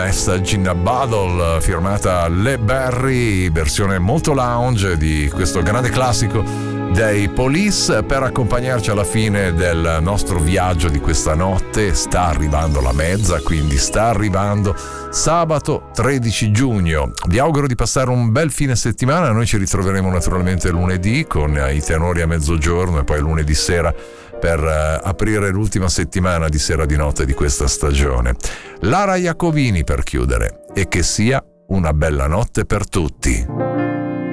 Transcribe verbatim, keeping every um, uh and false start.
Message in a Bottle, firmata Le Berry, versione molto lounge di questo grande classico dei Police, per accompagnarci alla fine del nostro viaggio di questa notte. Sta arrivando la mezza, quindi sta arrivando sabato tredici giugno. Vi auguro di passare un bel fine settimana. Noi ci ritroveremo naturalmente lunedì con i tenori a mezzogiorno e poi lunedì sera per uh, aprire l'ultima settimana di Sera di Notte di questa stagione. Lara Iacovini per chiudere, e che sia una bella notte per tutti.